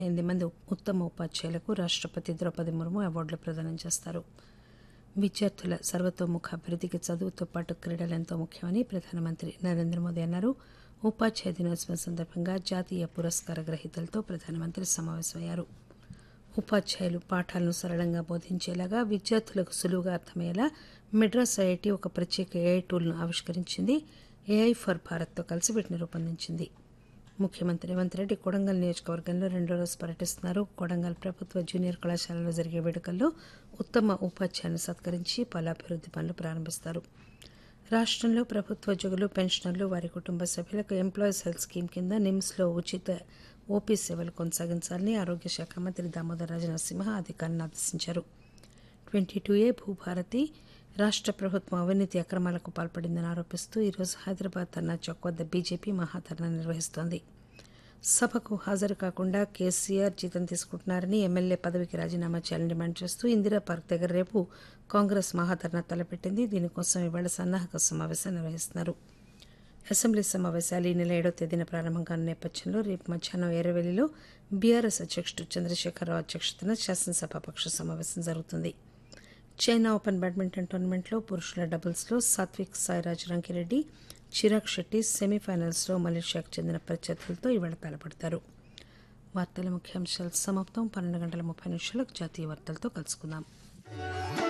8 మంది ఉత్తమ ఉపాధ్యాయులకు రాష్టపతి ద్రౌపది ముర్ము అవార్డులు ప్రదానం చేస్తారు. విద్యార్థుల సర్వతోముఖ అభివృద్ధికి చదువుతో పాటు క్రీడలు ఎంతో ముఖ్యమని ప్రధానమంత్రి నరేంద్ర మోదీ అన్నారు. ఉపాధ్యాయ దినోత్సవం సందర్భంగా జాతీయ పురస్కార గ్రహీతలతో ప్రధానమంత్రి సమావేశమయ్యారు. ఉపాధ్యాయులు పాఠాలను సరళంగా బోధించేలాగా విద్యార్థులకు సులువుగా అర్థమయ్యేలా మెడ్రాస్ ఐఐటి ఒక ప్రత్యేక ఏఐ టూల్ను ఆవిష్కరించింది. ఏఐ ఫర్ భారత్తో కలిసి వీటిని రూపొందించింది. ముఖ్యమంత్రి రేవంత్ రెడ్డి కొడంగల్ నియోజకవర్గంలో 2వ రోజు పర్యటిస్తున్నారు. కొడంగల్ ప్రభుత్వ జూనియర్ కళాశాలలో జరిగే వేడుకల్లో ఉత్తమ ఉపాధ్యాయులను సత్కరించి పలు అభివృద్ది పనులు ప్రారంభిస్తారు. రాష్టంలో ప్రభుత్వోద్యోగులు, పెన్షనర్లు, వారి కుటుంబ సభ్యులకు ఎంప్లాయీస్ హెల్త్ స్కీమ్ కింద నిమ్స్లో ఉచిత ఓపీ సేవలు కొనసాగించాలని ఆరోగ్య శాఖ మంత్రి దామోదర్ రాజనరసింహ అధికారులను ఆదేశించారు. 22A భూభారతి రాష్ట ప్రభుత్వం అవినీతి అక్రమాలకు పాల్పడిందని ఆరోపిస్తూ ఈరోజు హైదరాబాద్ ధర్నా చౌక్ వద్ద బీజేపీ మహాధర్నా నిర్వహిస్తోంది. సభకు హాజరు కాకుండా కేసీఆర్ జీతం తీసుకుంటున్నారని, ఎమ్మెల్యే పదవికి రాజీనామా చేయాలని డిమాండ్ చేస్తూ ఇందిరా పార్క్ దగ్గర రేపు కాంగ్రెస్ మహాధర్నా తలపెట్టింది. దీనికోసం ఇవాళ సన్నాహక సమావేశం నిర్వహిస్తున్నారు. అసెంబ్లీ సమావేశాలు ఈ నెల 7వ తేదీన ప్రారంభం కానున్న నేపథ్యంలో రేపు మధ్యాహ్నం ఎర్రవెల్లిలో బీఆర్ఎస్ అధ్యక్షుడు చంద్రశేఖరరావు అధ్యక్షతన శాసనసభాపక్ష సమావేశం జరుగుతుంది. చైనా ఓపెన్ బ్యాడ్మింటన్ టోర్నమెంట్లో పురుషుల డబుల్స్లో సాత్విక్ సాయిరాజ్ రంకిరెడ్డి, చిరాగ్ షెట్టి సెమీఫైనల్స్లో మలేషియాకు చెందిన ప్రత్యర్థులతో ఇవాళ తలపడతారు. వార్తల ముఖ్యాంశాలు సమాప్తం. 12:30 జాతీయ వార్తలతో కలుసుకుందాం.